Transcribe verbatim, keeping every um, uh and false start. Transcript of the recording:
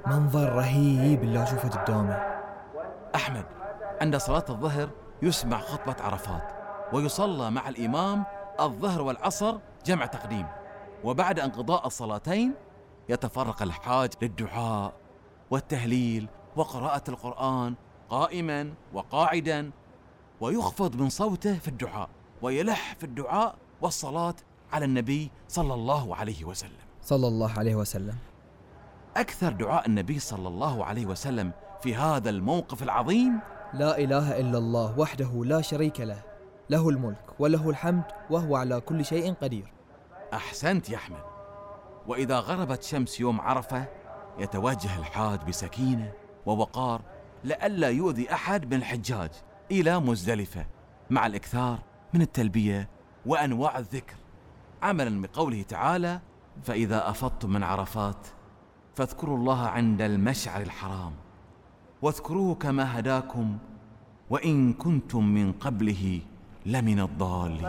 منظر رهيب اللي أشوفه قدامي. أحمد، عند صلاة الظهر يسمع خطبة عرفات، ويصلى مع الإمام الظهر والعصر جمع تقديم، وبعد انقضاء الصلاتين يتفرق الحاج للدعاء والتهليل وقراءة القرآن قائما وقاعدا، ويخفض من صوته في الدعاء ويلح في الدعاء والصلاة على النبي صلى الله عليه وسلم. صلى الله عليه وسلم. أكثر دعاء النبي صلى الله عليه وسلم في هذا الموقف العظيم: لا إله إلا الله وحده لا شريك له، له الملك وله الحمد وهو على كل شيء قدير. أحسنت يا أحمد. وإذا غربت شمس يوم عرفة يتوجه الحاج بسكينة ووقار لئلا يؤذي أحد من الحجاج إلى مزدلفة، مع الإكثار من التلبية وأنواع الذكر، عملا بقوله تعالى: فإذا أفضتم من عرفات فاذكروا الله عند المشعر الحرام واذكروه كما هداكم وإن كنتم من قبله لمن الضالين.